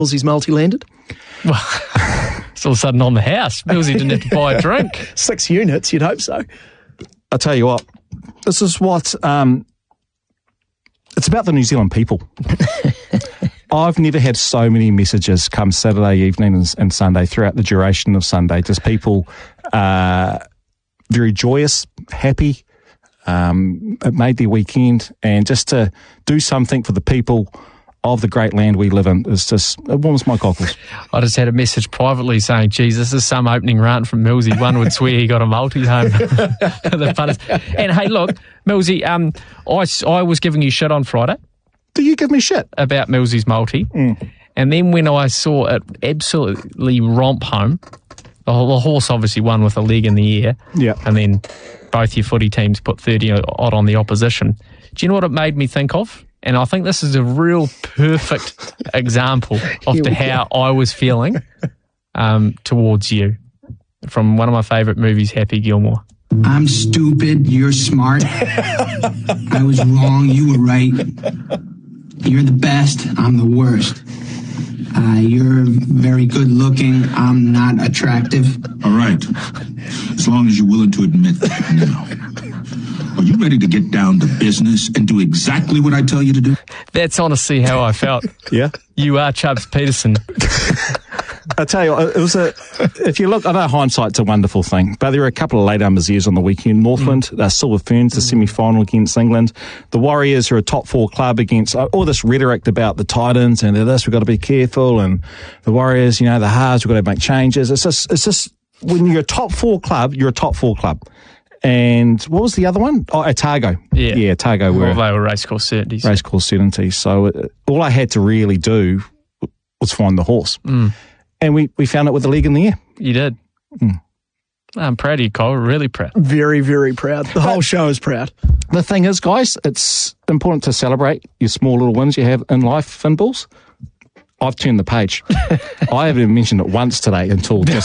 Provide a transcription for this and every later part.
Millsy's multi landed? Well, it's all of a sudden on the house. Millsy didn't have to buy a drink. 6 units, you'd hope so. I tell you what, this is what it's about the New Zealand people. I've never had so many messages come Saturday evening and Sunday throughout the duration of Sunday. Just people very joyous, happy. It made their weekend, and just to do something for the people of the great land we live in is just, it warms my cockles. I just had a message privately saying, geez, this is some opening rant from Millsy. One would swear he got a multi home. The funnest. And hey, look, Millsy, I was giving you shit on Friday. Do you give me shit? About Millsy's multi. And then when I saw it absolutely romp home, the horse obviously won with a leg in the air. Yeah. And then both your footy teams put 30 odd on the opposition. Do you know what it made me think of? And I think this is a real perfect example of how I was feeling towards you. From one of my favourite movies, Happy Gilmore. I'm stupid, you're smart. I was wrong, you were right. You're the best, I'm the worst. You're very good looking, I'm not attractive. All right. As long as you're willing to admit that now. Are you ready to get down to business and do exactly what I tell you to do? That's honestly how I felt. Yeah. You are Chubbs Peterson. I tell you, it was if you look, I know hindsight's a wonderful thing, but there were a couple of late years on the weekend. Northland, Silver Ferns, the semi-final against England. The Warriors are a top 4 club against all this rhetoric about the Titans and this, we've got to be careful, and the Warriors, the Haas, we've got to make changes. It's just when you're a top 4 club, you're a top 4 club. And what was the other one? Oh, Otago. Yeah, Otago. Well, they were racecourse certainties. Racecourse certainties. So all I had to really do was find the horse. And we found it with the leg in the air. You did. I'm proud of you, Cole. Really proud. Very, very proud. The whole show is proud. The thing is, guys, it's important to celebrate your small little wins you have in life, Finballs. I've turned the page. I haven't even mentioned it once today until just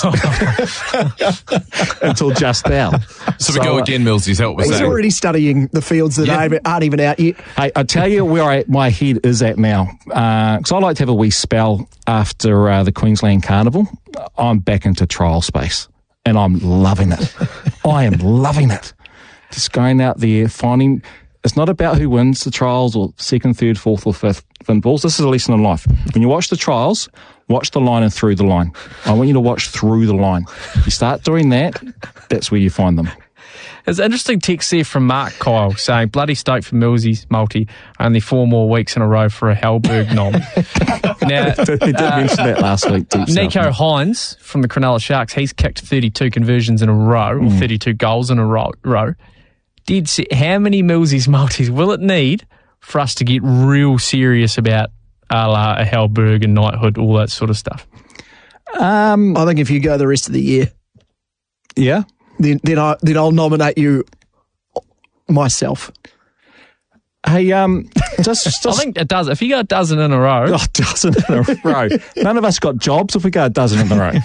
now. So we go again, Millsy, is that what we're He's saying? already studying the fields that aren't even out yet. Hey, I tell you where my head is at now. Because I like to have a wee spell after the Queensland Carnival. I'm back into trial space. And I'm loving it. I am loving it. Just going out there, finding... It's not about who wins the trials or second, third, fourth or fifth Finballs. This is a lesson in life. When you watch the trials, watch the line and through the line. I want you to watch through the line. You start doing that, that's where you find them. There's an interesting text there from Mark Kyle saying, bloody stoked for Millsy's multi, only 4 more weeks in a row for a Hellberg nom. Now, He did mention that last week. Nico Hines from the Cronulla Sharks, he's kicked 32 conversions in a row, or 32 goals in a row. How many Millsy's multis will it need for us to get real serious about a Hellberg and knighthood, all that sort of stuff? I think if you go the rest of the year, yeah, then I'll nominate you myself. Hey, just I think it does. If you go a dozen in a row, a dozen in a row. None of us got jobs if we go a dozen in a row.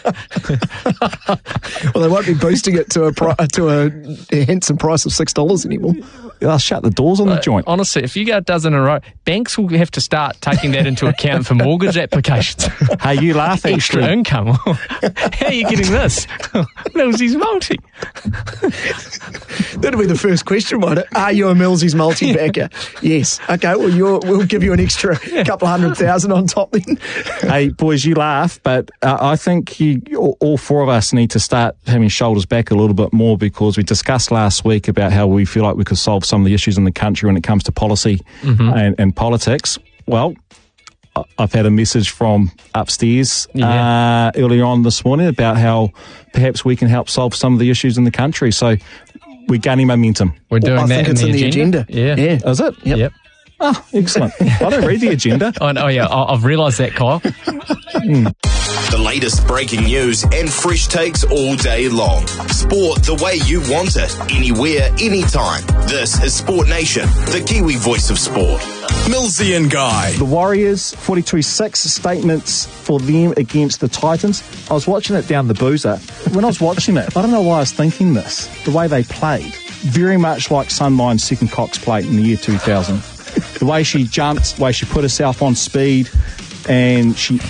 Well, they won't be boosting it to a handsome price of $6 anymore. They'll shut the doors on the joint. Honestly, if you go a dozen in a row, banks will have to start taking that into account for mortgage applications. Hey, you laugh extra income. How are you getting this? Millsy's multi. That'll be the first question, won't it? Are you a Millsy's multi-backer? Yes. Okay, well, we'll give you an extra couple of $100,000 on top then. Hey, boys, you laugh, but I think all 4 of us need to start having shoulders back a little bit more, because we discussed last week about how we feel like we could solve some of the issues in the country when it comes to policy and politics. Well, I've had a message from upstairs earlier on this morning about how perhaps we can help solve some of the issues in the country. So we're gaining momentum. We're doing I think it's in the agenda. Yeah. Is it? Yep. Oh, excellent. I don't read the agenda. I've realised that, Kyle. The latest breaking news and fresh takes all day long. Sport the way you want it, anywhere, anytime. This is Sport Nation, the Kiwi voice of sport. Millsy and Guy. The Warriors, 42-6 statements for them against the Titans. I was watching it down the boozer. When I was watching it, I don't know why I was thinking this. The way they played, very much like Sunline's second Cox played in the year 2000. The way she jumped, the way she put herself on speed, and she